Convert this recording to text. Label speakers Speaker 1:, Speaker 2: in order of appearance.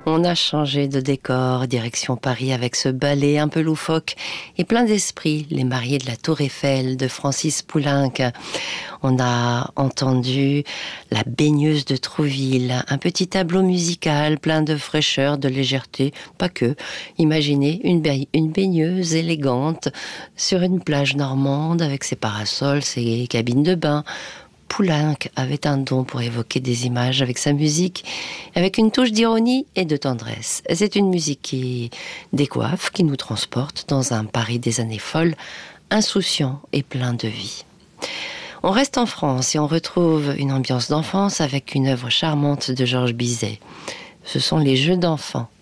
Speaker 1: On a changé de décor, direction Paris avec ce ballet un peu loufoque et plein d'esprit, Les Mariés de la Tour Eiffel de Francis Poulenc. On a entendu La baigneuse de Trouville, un petit tableau musical plein de fraîcheur, de légèreté, pas que. Imaginez une baigneuse élégante sur une plage normande avec ses parasols, ses cabines de bain. Poulenc avait un don pour évoquer des images avec sa musique, avec une touche d'ironie et de tendresse. C'est une musique qui décoiffe, qui nous transporte dans un Paris des années folles, insouciant et plein de vie. On reste en France et on retrouve une ambiance d'enfance avec une œuvre charmante de Georges Bizet. Ce sont les Jeux d'enfants